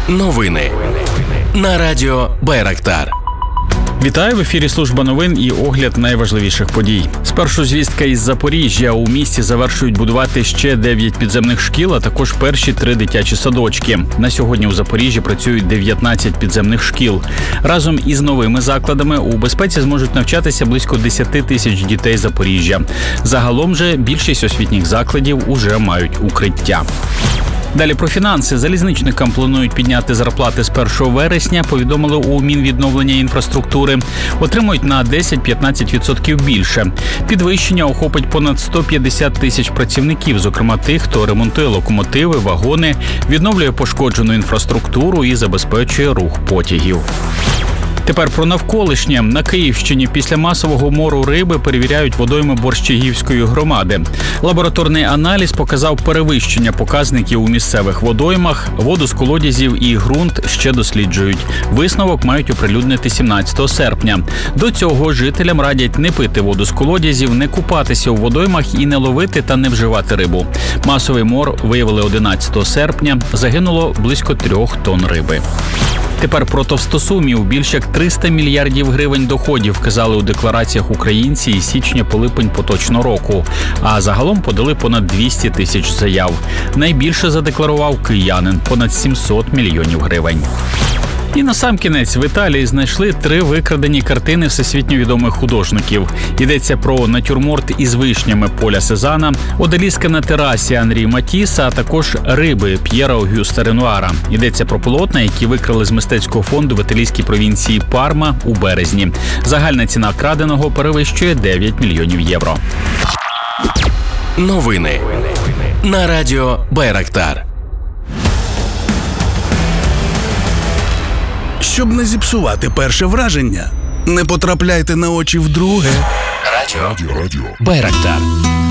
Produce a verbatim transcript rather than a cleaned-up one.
Новини на радіо Байрактар. Вітаю, в ефірі служба новин і огляд найважливіших подій. Спершу звістка із Запоріжжя. У місті завершують будувати ще дев'ять підземних шкіл, а також перші три дитячі садочки. На сьогодні у Запоріжжі працюють дев'ятнадцять підземних шкіл. Разом із новими закладами у безпеці зможуть навчатися близько десять тисяч дітей Запоріжжя. Загалом же більшість освітніх закладів уже мають укриття. Далі про фінанси. Залізничникам планують підняти зарплати з першого вересня, повідомили у Мінвідновлення інфраструктури. Отримують на десять-п'ятнадцять відсотків більше. Підвищення охопить понад сто п'ятдесят тисяч працівників, зокрема тих, хто ремонтує локомотиви, вагони, відновлює пошкоджену інфраструктуру і забезпечує рух потягів. Тепер про навколишнє. На Київщині після масового мору риби перевіряють водойми Борщагівської громади. Лабораторний аналіз показав перевищення показників у місцевих водоймах, воду з колодязів і ґрунт ще досліджують. Висновок мають оприлюднити сімнадцятого серпня. До цього жителям радять не пити воду з колодязів, не купатися у водоймах і не ловити та не вживати рибу. Масовий мор виявили одинадцятого серпня. Загинуло близько трьох тонн риби. Тепер про товстосумів. Більш як триста мільярдів гривень доходів вказали у деклараціях українці із січня по липень поточного року. А загалом подали понад двісті тисяч заяв. Найбільше задекларував киянин – понад сімсот мільйонів гривень. І насамкінець в Італії знайшли три викрадені картини всесвітньо відомих художників. Йдеться про натюрморт із вишнями Поля Сезана, одаліска на терасі Анрі Матіса, а також риби П'єра Огюста Ренуара. Йдеться про полотна, які викрали з мистецького фонду в італійській провінції Парма у березні. Загальна ціна краденого перевищує дев'ять мільйонів євро. Новини на радіо Байрактар. Щоб не зіпсувати перше враження, не потрапляйте на очі вдруге. Радіо, радіо, радіо. Байрактар.